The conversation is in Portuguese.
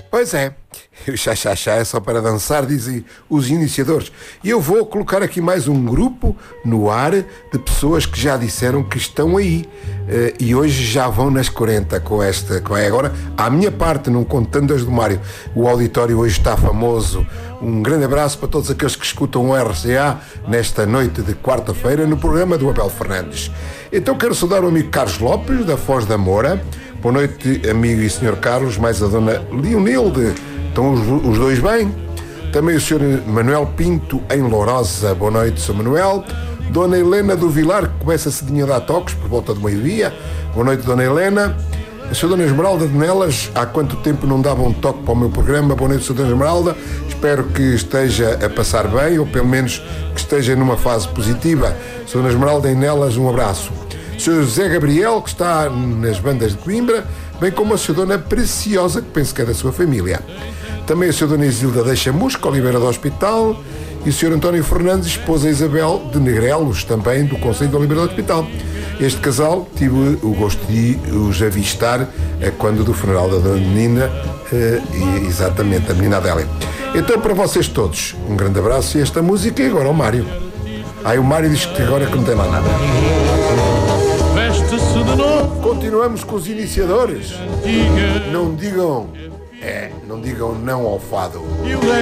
Pois é, o chá é só para dançar, dizem os iniciadores. E eu vou colocar aqui mais um grupo no ar de pessoas que já disseram que estão aí. E hoje já vão nas 40 com esta. Agora, à minha parte, não contando as do Mário, o auditório hoje está famoso. Um grande abraço para todos aqueles que escutam o RCA nesta noite de quarta-feira no programa do Abel Fernandes. Então quero saudar o amigo Carlos Lopes, da Foz da Moura. Boa noite, amigo e senhor Carlos, mais a dona Leonilde. Estão os dois bem? Também o senhor Manuel Pinto, em Lourosa. Boa noite, Sr. Manuel. Dona Helena do Vilar, que começa cedinho a dar toques, por volta do meio-dia. Boa noite, Dona Helena. A Sra. Dona Esmeralda de Nelas, há quanto tempo não dava um toque para o meu programa? Boa noite, Sra. Dona Esmeralda. Espero que esteja a passar bem, ou pelo menos que esteja numa fase positiva. Sra. Dona Esmeralda em Nelas, um abraço. Sr. José Gabriel, que está nas bandas de Coimbra, bem como a Sra. Dona Preciosa, que penso que é da sua família. Também a Sra. Dona Isilda da Chamusca, Oliveira do Hospital, e o Sr. António Fernandes, esposa Isabel de Negrelos, também do Conselho de Oliveira do Hospital. Este casal tive o gosto de os avistar quando do funeral da Dona Menina, exatamente, a menina Adélia. Então, para vocês todos, um grande abraço e esta música, e agora ao Mário. O Mário diz que agora que não tem lá nada. Continuamos com os iniciadores. Não digam não ao fado.